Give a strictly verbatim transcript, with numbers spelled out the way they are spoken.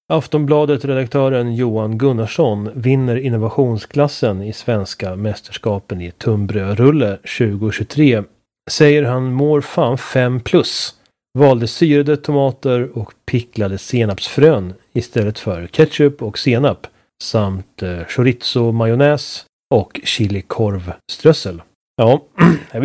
Aftonbladet-redaktören Johan Gunnarsson vinner innovationsklassen i svenska mästerskapen i tunnbrödrulle tjugohundratjugotre. Säger han mår fan fem plus. Valde syrade tomater och picklade senapsfrön istället för ketchup och senap samt chorizo majonnäs och chilikorvströssel. Ja,